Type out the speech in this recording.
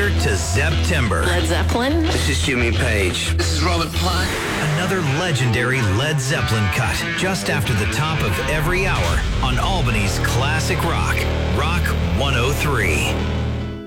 September to September. Led Zeppelin. This is Jimmy Page. This is Robert Plant. Another legendary Led Zeppelin cut just after the top of every hour on Albany's Classic Rock, Rock 103.